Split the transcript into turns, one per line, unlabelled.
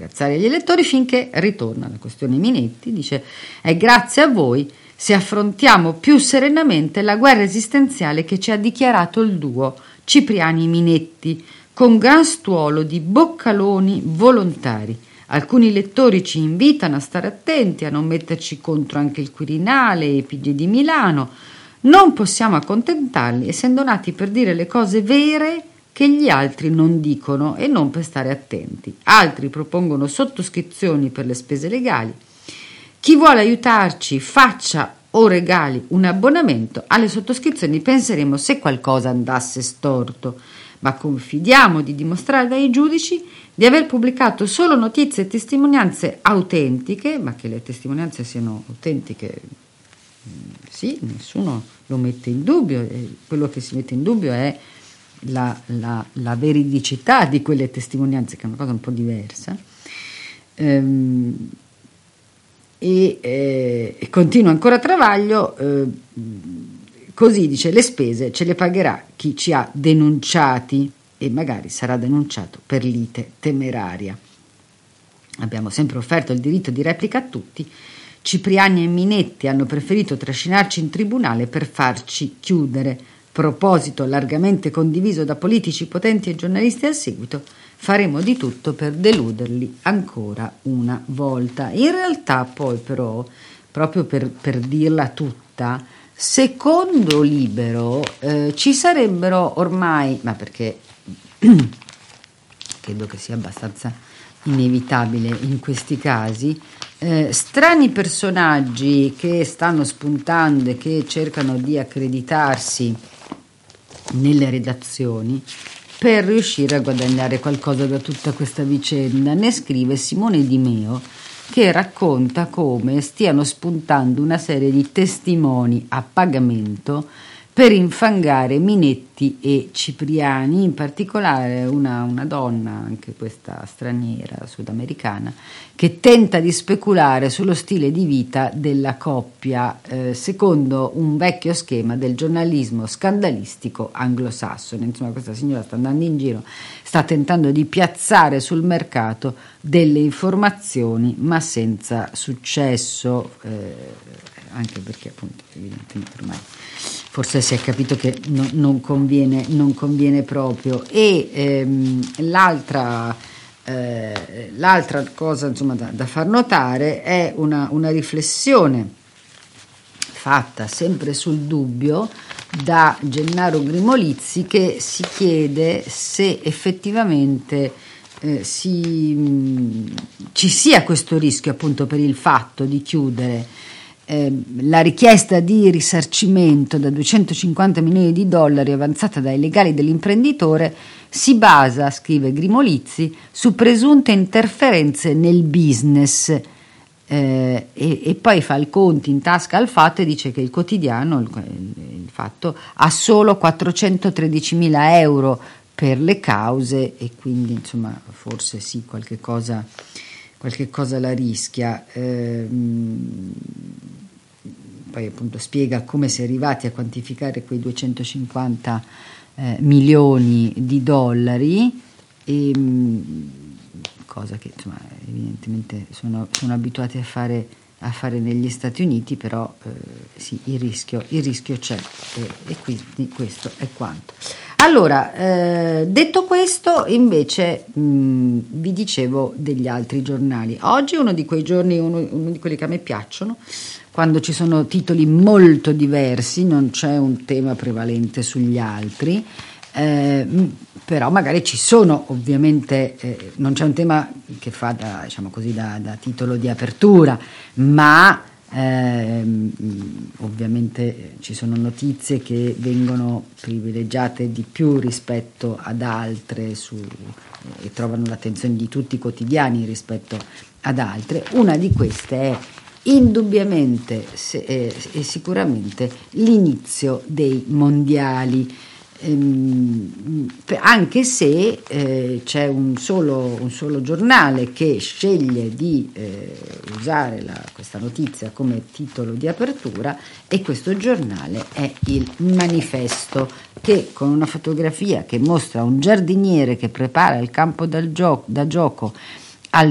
spiagazzare agli elettori, finché ritorna la questione Minetti, dice: è grazie a voi se affrontiamo più serenamente la guerra esistenziale che ci ha dichiarato il duo Cipriani-Minetti, con gran stuolo di boccaloni volontari. Alcuni lettori ci invitano a stare attenti, a non metterci contro anche il Quirinale e i PD di Milano. Non possiamo accontentarli, essendo nati per dire le cose vere che gli altri non dicono e non per stare attenti. Altri propongono sottoscrizioni per le spese legali. Chi vuole aiutarci faccia o regali un abbonamento. Alle sottoscrizioni penseremo se qualcosa andasse storto, ma confidiamo di dimostrare ai giudici di aver pubblicato solo notizie e testimonianze autentiche, ma che le testimonianze siano autentiche, sì, nessuno lo mette in dubbio. Quello che si mette in dubbio è la veridicità di quelle testimonianze, che è una cosa un po' diversa. E continua ancora Travaglio, così dice: le spese ce le pagherà chi ci ha denunciati e magari sarà denunciato per lite temeraria. Abbiamo sempre offerto il diritto di replica a tutti. Cipriani e Minetti hanno preferito trascinarci in tribunale per farci chiudere. Proposito largamente condiviso da politici potenti e giornalisti al seguito, faremo di tutto per deluderli ancora una volta. In realtà poi però, proprio per dirla tutta, secondo Libero ci sarebbero ormai, ma perché credo che sia abbastanza inevitabile in questi casi, strani personaggi che stanno spuntando e che cercano di accreditarsi nelle redazioni per riuscire a guadagnare qualcosa da tutta questa vicenda. Ne scrive Simone Di Meo, che racconta come stiano spuntando una serie di testimoni a pagamento per infangare Minetti e Cipriani, in particolare una donna, anche questa straniera, sudamericana, che tenta di speculare sullo stile di vita della coppia, secondo un vecchio schema del giornalismo scandalistico anglosassone. Insomma, questa signora sta andando in giro, sta tentando di piazzare sul mercato delle informazioni, ma senza successo, anche perché appunto evidentemente ormai forse si è capito che non conviene proprio. E l'altra cosa, insomma, da far notare è una riflessione fatta sempre sul dubbio da Gennaro Grimolizzi, che si chiede se effettivamente ci sia questo rischio, appunto, per il fatto di chiudere. La richiesta di risarcimento da $250 milioni avanzata dai legali dell'imprenditore si basa, scrive Grimolizzi, su presunte interferenze nel business, e poi fa il conto in tasca al Fatto e dice che il quotidiano, il Fatto, ha solo €413.000 per le cause, e quindi insomma forse sì, qualche cosa la rischia. Poi appunto spiega come si è arrivati a quantificare quei $250 milioni, e cosa che insomma evidentemente sono abituati a fare negli Stati Uniti, però sì, il rischio c'è, e quindi questo è quanto. Allora, detto questo, invece vi dicevo degli altri giornali. Oggi è uno di quei giorni, uno di quelli che a me piacciono, quando ci sono titoli molto diversi, non c'è un tema prevalente sugli altri, però magari ci sono, ovviamente, non c'è un tema che fa da titolo di apertura, ma ovviamente ci sono notizie che vengono privilegiate di più rispetto ad altre e trovano l'attenzione di tutti i quotidiani rispetto ad altre. Una di queste è indubbiamente e sicuramente l'inizio dei mondiali, anche se c'è un solo giornale che sceglie di usare questa notizia come titolo di apertura, e questo giornale è il Manifesto, che con una fotografia che mostra un giardiniere che prepara il campo da gioco